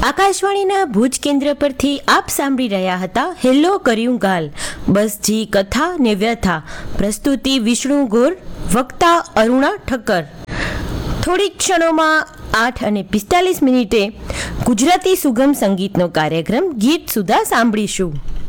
આકાશવાણીના ભુજ કેન્દ્ર પરથી આપ સાંભળી રહ્યા હતા હેલો કર્યું ગાલ, બસ જી કથા ને વ્યથા. પ્રસ્તુતિ વિષ્ણુ ગોર, વક્તા અરુણા ઠક્કર. થોડીક ક્ષણોમાં 8:45 ગુજરાતી સુગમ સંગીતનો કાર્યક્રમ ગીત સુધા સાંભળીશું.